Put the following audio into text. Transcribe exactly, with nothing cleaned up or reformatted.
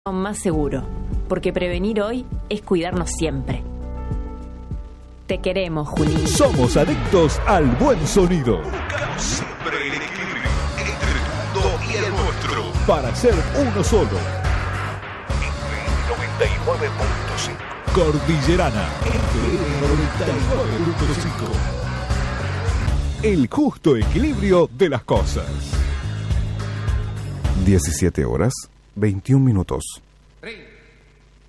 más seguro, porque prevenir hoy es cuidarnos siempre. Te queremos, Junín. Somos adictos al buen sonido. Buscamos siempre el equilibrio entre el mundo y el nuestro. Para ser uno solo. noventa y nueve punto cinco. Cordillerana. noventa y nueve punto cinco. El justo equilibrio de las cosas. diecisiete horas, veintiún minutos. Ring.